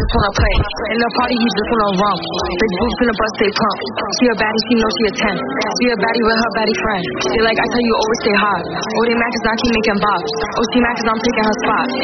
just wanna play. In the party, he just wanna romp. Big boobs in the bus, they pump. She a baddie, she knows she a 10. She a baddie with her baddie friend. They like, I tell you, always stay hot. Oh, they mad cause I keep making bops. Oh, she mad cause I'm taking her spot.